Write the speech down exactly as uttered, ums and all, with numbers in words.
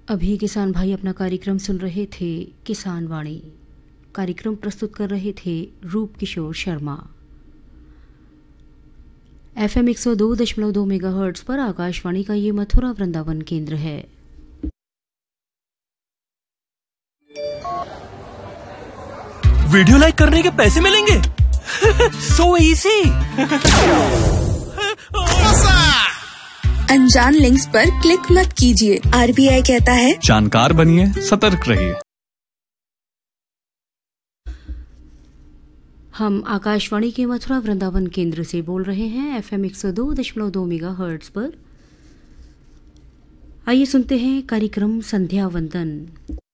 अभी किसान भाई अपना कार्यक्रम सुन रहे थे किसान वाणी। कार्यक्रम प्रस्तुत कर रहे थे रूप किशोर शर्मा। एफ एम एक सौ दो दशमलव दो मेगा हर्ट्ज पर आकाशवाणी का ये मथुरा वृंदावन केंद्र है। वीडियो लाइक करने के पैसे मिलेंगे? So easy. अनजान लिंक्स पर क्लिक मत कीजिए। आर बी आई कहता है जानकार बनिए, सतर्क रहिए। हम आकाशवाणी के मथुरा वृंदावन केंद्र से बोल रहे हैं एफ एम एक सौ दो दशमलव दो मेगा हर्ट्ज पर। आइए सुनते हैं कार्यक्रम संध्या वंदन।